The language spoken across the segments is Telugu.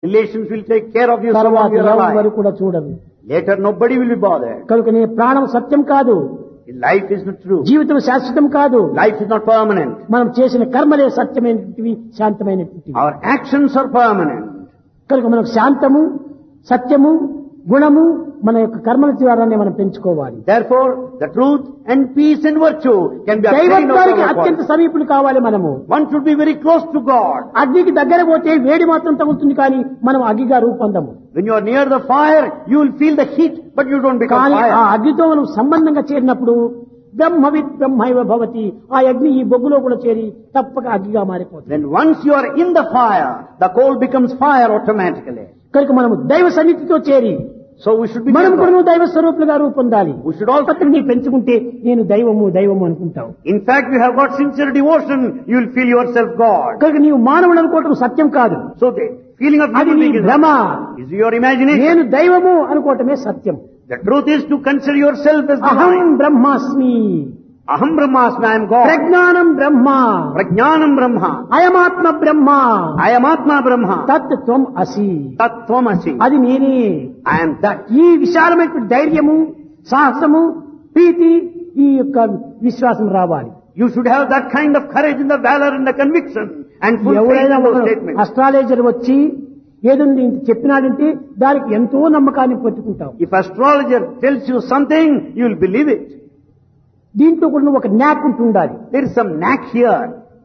Relations will take care of you so తర్వాత long you are ఎవరు alive. కూడా చూడరు. Later nobody will be bothered. కనుకనే ప్రాణం సత్యం కాదు, Life is not true. జీవితం శాశ్వతం కాదు. Life is not permanent. మనం చేసిన కర్మలే సత్యమైనటివి, శాంతమైనటివి. Our actions are permanent. కనుక మనకు శాంతము, సత్యము, గుణము మన యొక్క కర్మల ద్వారానే మనం పెంచుకోవాలి. Therefore, the truth and peace and virtue can be obtained దైవత్వానికి out of అత్యంత our సమీపులు కావాలి మనము. One should be very close to God. అగ్నికి దగ్గర పోతే వేడి మాత్రం తగులుతుంది, కానీ మనం అగ్గిగా రూపొందము. When you are near the fire, you will feel the heat, but you don't become కానీ ఆ fire. అగ్నితో మనం సంబంధంగా చేరినప్పుడు బ్రహ్మవిత్ బ్రహ్మైవ భవతి, ఆ అగ్ని ఈ బొగ్గులో కూడా చేరి తప్పక అగ్గిగా మారిపోతుంది. When once you are in the fire, the coal becomes fire automatically. కనుక మనము దైవ సన్నిధితో చేరి So we should be మనం near కూడా God. దైవ స్వరూపులుగా రూపొందాలి. We should also, నీ పెంచుకుంటే నేను దైవము దైవము అనుకుంటావు. in fact, you have got sincere devotion, you will feel yourself God. కనుక నీవు మానవుడు అనుకోవటం సత్యం కాదు, So the feeling of అది human నీ being భ్రమ. is your imagination. నేను దైవము అనుకోవటమే సత్యం. The truth is to consider yourself as అహం divine. బ్రహ్మాస్మి, Aham Brahmasmi, I am God. ప్రజ్ఞానం బ్రహ్మ, Prajnanam Brahma. అయమాత్మ Brahma, I am Atma Brahma. తత్ త్వం అసి, Tattvamasi. అది నేనే. I am that. ఈ విశాలమైన ధైర్యము, సాహసము, ప్రీతి, ఈ యొక్క విశ్వాసం రావాలి. You should have that kind of courage and the valor and the conviction and full faith ఎవరైనా in those statements. అస్ట్రాలజర్ వచ్చి ఏదైనా ఇంత చెప్పినాడంటే దానికి ఎంతో నమ్మకాన్ని పెట్టుకుంటాం. If astrologer tells you something, you will believe it. దీంట్లో కూడా ఒక న్యాక్ ఉంటుండాలి. There is some knack here.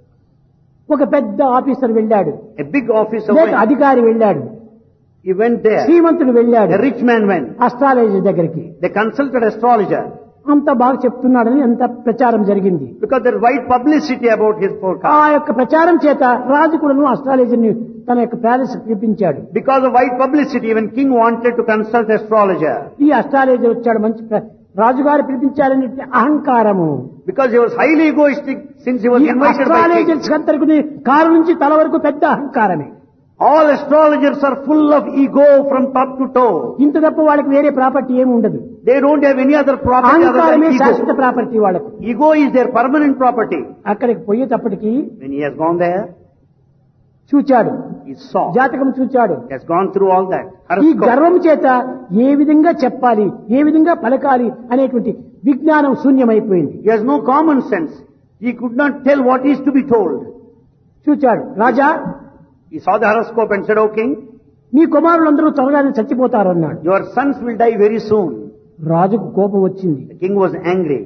ఒక పెద్ద ఆఫీసర్ వెళ్ళాడు, A big officer లేక went. అధికారి వెళ్ళాడు, He went there. శ్రీమంతుడు వెళ్ళాడు A rich man went. Astrologer దగ్గరికి. They consulted astrologer అంత బాగా చెప్తున్నాడని అంత ప్రచారం జరిగింది. because there is wide publicity about his ఆ forecast. యొక్క ప్రచారం చేత రాజు కూడాను అస్ట్రాలజర్ని తన యొక్క ప్యాలెస్ పిలిపించాడు. Because of wide publicity, even king wanted to consult astrologer. ఈ అస్ట్రాలజర్ వచ్చాడు, మంచి రాజుగారు పిలిపించారనే అహంకారము. Because he was highly egoistic since he was ఈ invited by king. అస్ట్రాలజర్స్ అందరికీ కారు నుంచి తల వరకు పెద్ద అహంకారమే. All astrologers are full of ego from top to toe. ఇంత తప్ప వాళ్ళకి వేరే ప్రాపర్టీ ఏమి ఉండదు. They don't have any other property other అహంకారమే than శాశ్వత ego. ప్రాపర్టీ వాళ్ళకు. Ego is their permanent property. అక్కడికి పోయేటప్పటికి When he has gone there, చూచాడు, he saw. జాతకం చూచాడు. He has gone through all that. ఈ Horoscope. గర్వం చేత ఏ విధంగా చెప్పాలి, ఏ విధంగా పలకాలి అనేటువంటి విజ్ఞానం శూన్యమైపోయింది. He has no common sense. He could not tell what is to be told. చూచాడు, రాజా He saw the horoscope and said, "O king, నీ కుమారులందరూ త్వరగానే చచ్చిపోతారు అన్నాడు. your sons will die very soon." రాజుకు కోపం వచ్చింది. The king was angry.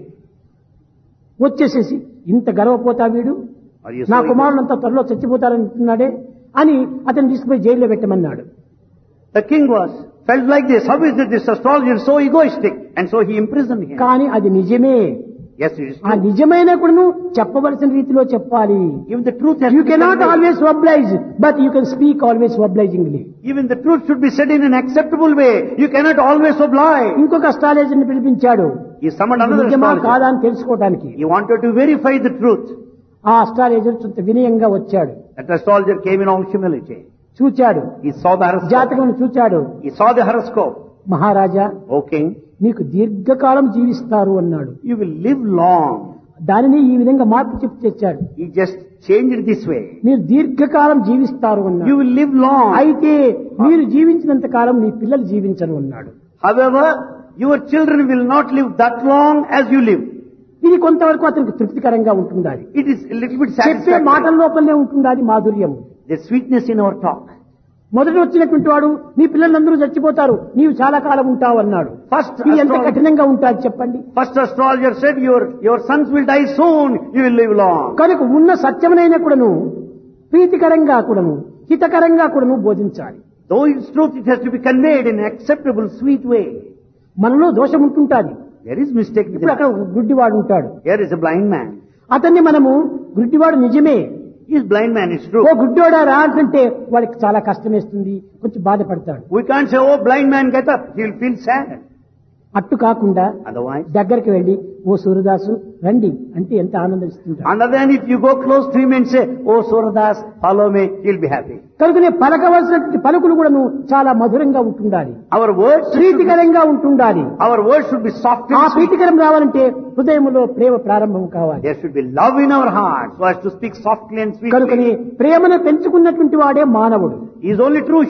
వచ్చేసేసి ఇంత గర్వపోతా వీడు, Are you నా so కుమారులంతా త్వరలో చచ్చిపోతారంటున్నాడే అని అతను తీసుకుపోయి జైల్లో పెట్టమన్నాడు. The king felt like this. How is it this astrologer is so egoistic? And so he imprisoned him. కానీ అది నిజమే. Yes, it is ఆ true. నిజమైన కూడాను చెప్పవలసిన రీతిలో చెప్పాలి. Even the truth has you to be cannot conveyed. Always oblige, but you can speak always obligingly. Even the truth should be said in an acceptable way. You cannot always oblige. ఇంకొక అస్ట్రాలజర్ని పిలిపించాడు, He summoned ఇది another నిజమా astrologer. కాదా అని తెలుసుకోవడానికి. He wanted to verify the truth. ఆ అస్ట్రాలజర్ కొంత వినయంగా వచ్చాడు, That astrologer came in all humility. చూచాడు, He saw the horoscope. జాతకం చూచాడు. He saw the horoscope. Maharaja, O king, నీకు దీర్ఘకాలం జీవిస్తారు అన్నాడు. you will live long. దానిని ఈ విధంగా మార్పు చెప్పి తెచ్చాడు. He just changed it this way. మీరు దీర్ఘకాలం జీవిస్తారు You అన్నాడు. will live long. అయితే మీరు జీవించినంత కాలం మీ పిల్లలు జీవించరు అన్నాడు. However, your children will not live that long as you live. ఇది కొంతవరకు అతనికి తృప్తికరంగా ఉంటుంది. అది It is a little bit చెప్పే మాటల satisfactory. లోపలనే ఉంటుంది అది మాధుర్యం. The sweetness in our talk. మొదట వచ్చినటువంటి వాడు నీ పిల్లలందరూ చచ్చిపోతారు, నీవు చాలా కాలం ఉంటావు అన్నాడు. First ఇది ఎంత astrologer- కఠినంగా ఉంటుంది చెప్పండి. First astrologer said, your sons will die soon, you will live long. కనుక ఉన్న సత్యమునైన కూడాను ప్రీతికరంగా కూడాను హితకరంగా కూడాను బోధించాలి. Though it's truth, it has to be conveyed in an acceptable, sweet way. మనలో దోషం ఉంటుంటాది. There is mistake ఇప్పుడు within అక్కడ us. ఒక గుడ్డివాడు ఉంటాడు. Here is a blind man. అతన్ని మనము గుడ్డివాడు నిజమే, He is blind man, it's oh true. గుడ్డోడా రా అంటే వాడికి చాలా కష్టం వేస్తుంది, కొంచెం బాధపడతాడు. We can't say, "Oh, blind man, get up." He will feel sad. అట్టు కాకుండా Otherwise, దగ్గరికి వెళ్లి ఓ సూర్యదాసు రండి అంటే ఎంత ఆనందం ఇస్తుంటాడు. on the other hand, if you go close to him and say, "Oh, Suradas, follow me," he'll be happy. కనుకనే పలకవలసినటువంటి పలుకులు కూడాను చాలా మధురంగా ఉంటుండాలి, Our words should be, ప్రీతికరంగా ఉంటుండాలి. our words should be soft ఆ and sweet. ప్రీతికరం రావాలంటే హృదయంలో ప్రేమ ప్రారంభం కావాలి. There should be love in our hearts so as to speak softly and కనుకనే sweetly. ప్రేమను పెంచుకున్నటువంటి వాడే మానవుడు. He is only true human if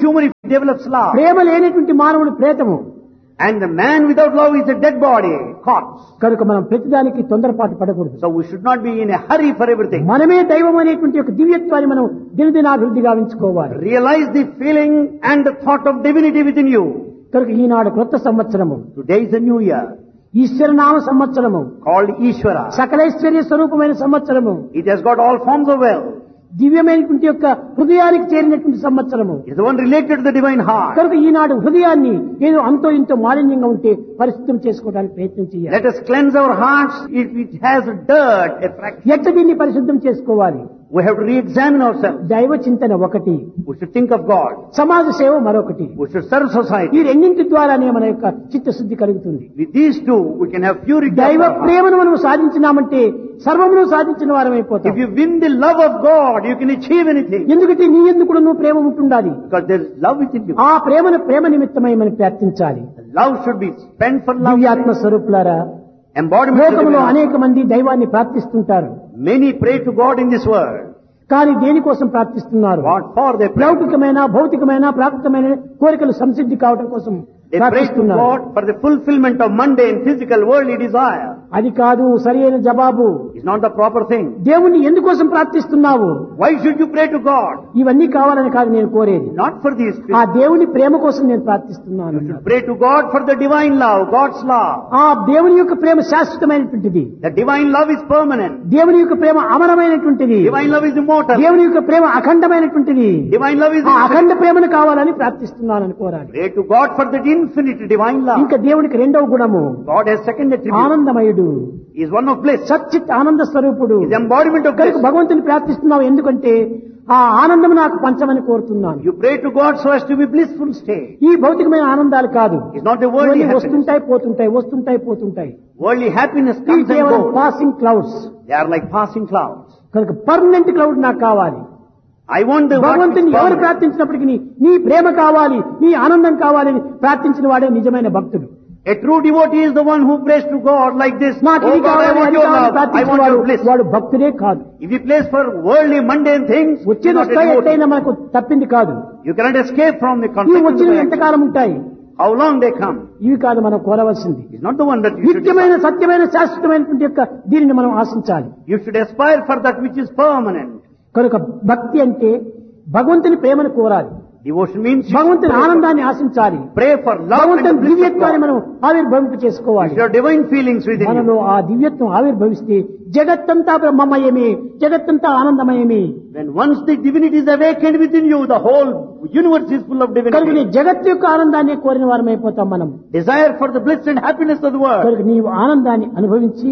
develops love. ప్రేమ లేనటువంటి మానవుడు ప్రేతము. And the man without love is a dead body, corpse. కనుక మనం ప్రతిదానికి తొందరపాటు పడకూడదు. So we should not be in a hurry for everything. మనమే దైవం అనేటువంటి ఒక దివ్యత్వాన్ని మనం దినదినాభివృద్ధి గావించుకోవాలి. Realize the feeling and the thought of divinity within you. కనుక ఈనాడు క్రొత్త సంవత్సరము, Today is a new year ఈశ్వరనామ సంవత్సరము, called Ishvara. సకలైశ్వర్య స్వరూపమైన సంవత్సరము, It has got all forms of wealth. దివ్యమైనటువంటి యొక్క హృదయానికి చేరినటువంటి సంవత్సరము. It is the one related to the divine heart. కనుక ఈనాడు హృదయాన్ని ఏదో అంతో ఇంతో మాలిన్యంగా ఉంటే పరిశుద్ధం చేసుకోవడానికి ప్రయత్నం చేయాలి. Let us cleanse our hearts if it has dirt, a fraction. ఎట్లా దీన్ని పరిశుద్ధం చేసుకోవాలి? We have to re-examine ourselves. దైవ చింతన ఒకటి, We should think of God. సమాజ సేవ మరొకటి. We should serve ఈ society. రెండింటి ద్వారానే మన యొక్క చిత్తశుద్ధి కలుగుతుంది. With these two, we can have purity. దైవ of our heart. ప్రేమను మనం సాధించినామంటే సర్వమును సాధించిన వారమైపోతాం. If you win the love of God, you can achieve anything. ఎందుకంటే నీ ఎందుకు కూడా నువ్వు ప్రేమ ఉంటుండాలి. Because there is love within you. ఆ ప్రేమను ప్రేమ నిమిత్తమై మనం ప్రార్థించాలి. Love should be spent for love. దివ్యాత్మ స్వరూపులారా, Embodiment of లోకంలో divine love. అనేక మంది దైవాన్ని ప్రార్థిస్తుంటారు. Many pray to God in this world. కానీ దేనికోసం ప్రార్థిస్తున్నారు? What for they pray? లౌకికమైన భౌతికమైన ప్రాకృతమైన కోరికలు సంసిద్ధి కావడం కోసం They pray to ప్రార్థిస్తున్నారు. God for the fulfillment of mundane, physical, worldly desire. అది కాదు సరైన జవాబు. It's not the proper thing. దేవుణ్ణి ఎందుకోసం ప్రార్థిస్తున్నావు? Why should you pray to God? ఇవన్నీ కావాలని కాదు నేను కోరేది. Not for these ఆ things. దేవుని ప్రేమ కోసం నేను ప్రార్థిస్తున్నాను. You should pray to God for the divine love, God's love. ఆ దేవుని యొక్క ప్రేమ శాశ్వతమైనటువంటిది. The divine love is permanent. దేవుని యొక్క ప్రేమ అమరమైనటువంటిది. Divine love is immortal. దేవుని యొక్క ప్రేమ అఖండమైనటువంటిది. Divine love is ఆ infinite. అఖండ ప్రేమను కావాలని ప్రార్థిస్తున్నానని కోరాలి. Pray to God for that infinite divine love. ఇంకా దేవునికి రెండవ గుణము God has second attribute. ఆనందమయుడు, He is one of bliss. సచ్చిత్ ఆనంద స్వరూపుడు. He is embodiment of bliss. కనుక భగవంతుని ప్రార్థిస్తున్నావు ఎందుకంటే ఆ ఆనందం నాకు పంచమని కోరుతున్నాను. You pray to God so as to be blissful state. ఈ భౌతికమైన ఆనందాలు కాదు. It's not the worldly ఇవన్నీ happiness. వస్తుంటాయి పోతుంటాయి, వస్తుంటాయి పోతుంటాయి. Worldly happiness ఈ comes and కేవలం goes. Passing clouds. They are like passing clouds. కనుక పర్మనెంట్ క్లౌడ్ నాకు కావాలి. I want the what is భగవంతుని ఎవరు permanent. ప్రార్థించినప్పటికీ నీ ప్రేమ కావాలి, నీ ఆనందం కావాలని ప్రార్థించిన వాడే నిజమైన భక్తుడు. A true devotee is the one who prays to God like this. నాకు Oh ఇది God, I కావాలి, want అది your కావాలని love. I ప్రార్థించిన want వాడు your bliss. వాడు భక్తుడే కాదు. If he prays for worldly, mundane things, he's వచ్చేది not a వస్తాయి, devotee. ఎట్లయినా మనకు తప్పింది కాదు. You cannot escape from the ఇవి consequences. వచ్చినవి of action. ఎంతకాలం ఉంటాయి? How long they come? ఇవి కాదు మనం కోరవలసింది. It's not the one that you should నిత్యమైన desire. సత్యమైన శాశ్వతమైనటువంటి యొక్క దీనిని మనం ఆశించాలి. You should aspire for that which is permanent. కనుక భక్తి అంటే భగవంతుని ప్రేమను కోరాలి. Devotion means you should భగవంతుని pray for- ఆనందాన్ని ఆశించాలి. pray for love and the భగవంతుని bliss of దివ్యత్వాన్ని God. మనం ఆవిర్భవింప చేసుకోవాలి. Your divine feelings within మనలో you. ఆ దివ్యత్వం ఆవిర్భవిస్తే జగత్తంతా బ్రహ్మమయమే, జగత్తంతా ఆనందమయమే. When once the divinity is awakened within you, the whole universe is full of కనుక నీ divinity. జగత్ యొక్క ఆనందాన్ని కోరిన వారం అయిపోతాం మనం. Desire for the bliss and happiness of the world. కనుక నీవు ఆనందాన్ని అనుభవించి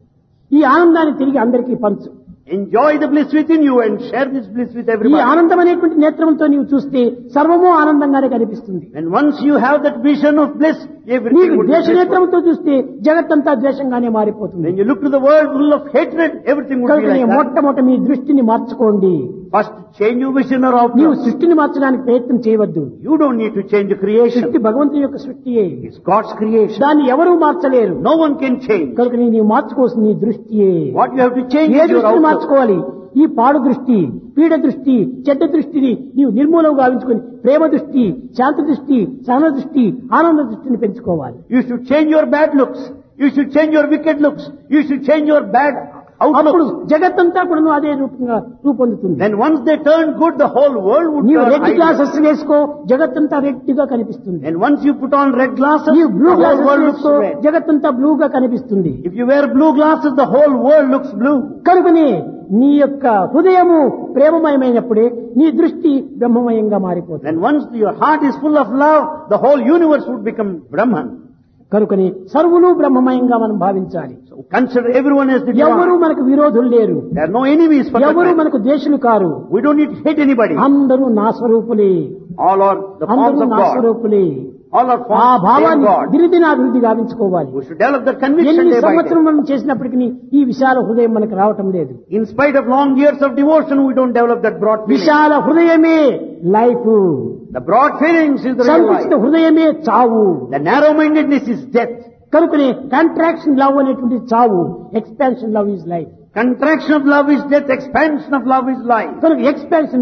ఈ ఆనందాన్ని తిరిగి అందరికీ పంచు. Enjoy the bliss within you and share this bliss with ఈ everybody. ఆనందం అనేటువంటి నేత్రంతో నీవు చూస్తే సర్వము ఆనందంగానే కనిపిస్తుంది. And once you have that vision of bliss, everything నీకు would be ద్వేష blissful. నేత్రంతో చూస్తే జగత్తంతా ద్వేషంగానే మారిపోతుంది. When you look to the world full of hatred, everything would కనుక be నీ like that. మొట్టమొదట మీ దృష్టిని మార్చుకోండి. First, change your vision or నీవు outlook. సృష్టిని మార్చడానికి ప్రయత్నం చేయవద్దు. You don't need to change the creation. సృష్టి భగవంతుని యొక్క సృష్టియే, It's God's creation. దాన్ని ఎవరూ మార్చలేరు. No one can change. కనుక నీవు మార్చుకోవాల్సిన నీ దృష్టియే. What you have to change A is your దృష్టిని outlook. మార్చుకోవాలి? ఈ పాడు దృష్టి, పీడ దృష్టి, చెడ్డ దృష్టిని నీవు నిర్మూలం గావించుకొని ప్రేమ దృష్టి, శాంతి దృష్టి, సహన దృష్టి, ఆనంద దృష్టిని పెంచుకోవాలి. You should change your bad looks. You should change your wicked looks. You should change your bad అప్పుడు outlook. జగత్తంతా కూడా అదే రూపంగా రూపొందుతుంది. Then once they turn good, the whole world would నీవు turn రెడ్ ideal. గ్లాసెస్ వేసుకో, జగత్తంతా రెడ్ గా కనిపిస్తుంది. And once you put on red glasses, నీవు the blue whole glasses world looks వేసుకో, red. జగత్తంతా బ్లూగా కనిపిస్తుంది. If you wear blue glasses, the whole world looks blue. కనుకనే నీ యొక్క హృదయము ప్రేమమయమైనప్పుడే నీ దృష్టి బ్రహ్మమయంగా మారిపోతుంది. Then once your heart is full of love, the whole universe would become Brahman. కనుకని సర్వులు బ్రహ్మమయంగా మనం భావించాలి. So consider everyone as the ఎవరు divine. మనకు విరోధులు లేరు, There are no enemies for that ఎవరు matter. మనకు ద్వేషులు car. We don't need to hate anybody. అందరూ నా స్వరూపులే, All are the forms అందరూ of నా God. స్వరూపులే. All are ఆ forms of భావాన్ని God. దినదినాభివృద్ధి గావించుకోవాలి. We should develop that conviction ఎన్ని day by సంవత్సరం day. మనం చేసినప్పటికీ ఈ విశాల హృదయం మనకు రావటం లేదు. In spite of long years of devotion, we don't develop that broad feeling. విశాల హృదయమే life, The broad feelings is the real సంకుచిత life. హృదయమే చావు. The narrow-mindedness is death. కనుకనే కాంట్రాక్షన్ లవ్ అనేటువంటి చావు, expansion love is life. Contraction of love is death. Expansion of love is life. కనుక ఎక్స్పాన్షన్ లవ్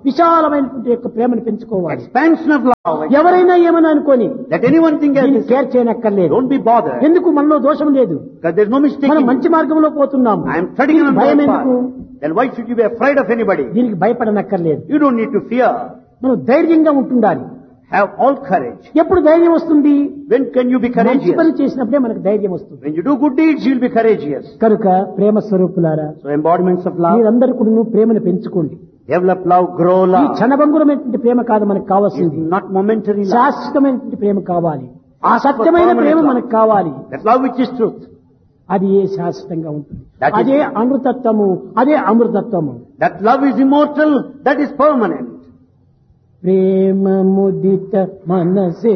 విశాలమైనటువంటి యొక్క ప్రేమను పెంచుకోవాలి. Expansion of love. ఎవరైనా ఏమని అనుకోని Let anyone think as దీన్ని this. Care చేయనక్కర్లేదు. Don't be bothered. ఎందుకు మనలో దోషం లేదు, Because there's no mistake. మనం మంచి మార్గంలో పోతున్నాము. I am treading on భయం the ఎందుకు? path. Then why should you be afraid of anybody? దీనికి భయపడనక్కర్లేదు. You don't need to fear. మనం ధైర్యంగా ఉంటుండాలి. Have all courage. ఎప్పుడు ధైర్యం వస్తుంది? When can you be మంచి courageous? పని చేసినప్పుడే మనకు ధైర్యం వస్తుంది. When you do good deeds, you will be courageous. కనుక ప్రేమ స్వరూపులారా, So embodiments of love. మీరందరూ కూడా ప్రేమను పెంచుకోండి. Develop love, grow ఈ love. క్షణభంగురమైనటువంటి ప్రేమ కాదు మనకు కావాల్సింది. It's not momentary love. శాశ్వతమైనటువంటి ప్రేమ కావాలి. ఆ Ask for సత్యమైన permanent ప్రేమ love. మనకు కావాలి. That love which is truth. అది ఏ శాశ్వతంగా ఉంటుంది. That is- అదే అమృతత్వము, అదే అమృతత్వము. That love is immortal. That is permanent. ప్రేమ ముదిత మనసే